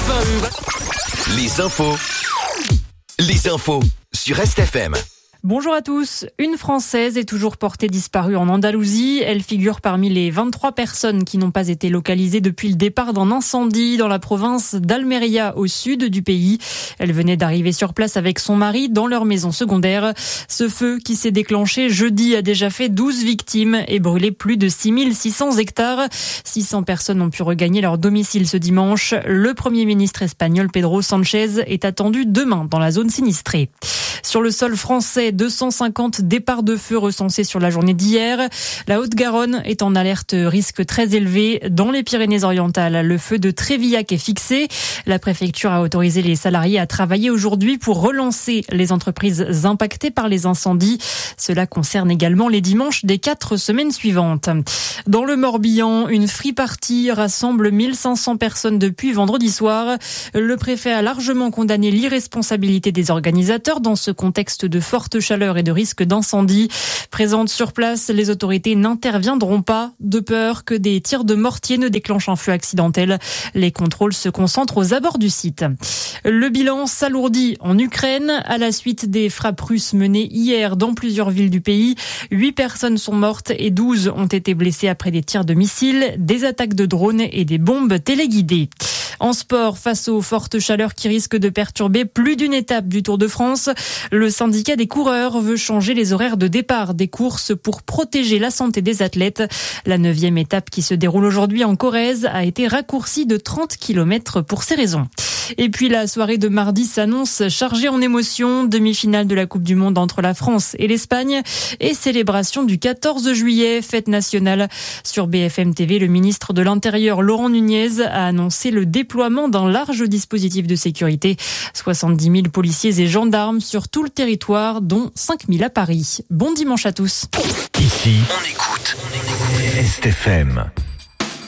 Les infos sur RestFM. Bonjour à tous. Une Française est toujours portée disparue en Andalousie. Elle figure parmi les 23 personnes qui n'ont pas été localisées depuis le départ d'un incendie dans la province d'Almeria, au sud du pays. Elle venait d'arriver sur place avec son mari dans leur maison secondaire. Ce feu qui s'est déclenché jeudi a déjà fait 12 victimes et brûlé plus de 6600 hectares. 600 personnes ont pu regagner leur domicile ce dimanche. Le Premier ministre espagnol Pedro Sánchez est attendu demain dans la zone sinistrée. Sur le sol français, 250 départs de feu recensés sur la journée d'hier. La Haute-Garonne est en alerte risque très élevé. Dans les Pyrénées-Orientales, le feu de Trévillac est fixé. La préfecture a autorisé les salariés à travailler aujourd'hui pour relancer les entreprises impactées par les incendies. Cela concerne également les dimanches des 4 semaines suivantes. Dans le Morbihan, une free party rassemble 1500 personnes depuis vendredi soir. Le préfet a largement condamné l'irresponsabilité des organisateurs dans ce contexte de forte chaleur et de risque d'incendie. Présentes sur place, les autorités n'interviendront pas de peur que des tirs de mortier ne déclenchent un feu accidentel. Les contrôles se concentrent aux abords du site. Le bilan s'alourdit en Ukraine à la suite des frappes russes menées hier dans plusieurs villes du pays. 8 personnes sont mortes et 12 ont été blessées après des tirs de missiles, des attaques de drones et des bombes téléguidées. En sport, face aux fortes chaleurs qui risquent de perturber plus d'une étape du Tour de France, le syndicat des coureurs veut changer les horaires de départ des courses pour protéger la santé des athlètes. La 9e étape qui se déroule aujourd'hui en Corrèze a été raccourcie de 30 km pour ces raisons. Et puis la soirée de mardi s'annonce chargée en émotions. Demi-finale de la Coupe du Monde entre la France et l'Espagne et célébration du 14 juillet, fête nationale. Sur BFM TV, le ministre de l'Intérieur, Laurent Nunez, a annoncé le déploiement d'un large dispositif de sécurité. 70 000 policiers et gendarmes sur tout le territoire, dont 5 000 à Paris. Bon dimanche à tous. Ici, on écoute RestFM.